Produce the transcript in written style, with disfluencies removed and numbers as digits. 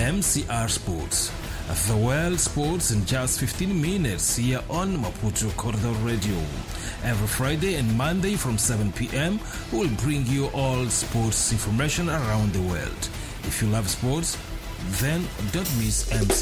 MCR Sports. The world sports in just 15 minutes here on Maputo Corridor Radio. Every Friday and Monday from 7 p.m. we'll bring you all sports information around the world. If you love sports, then don't miss MC.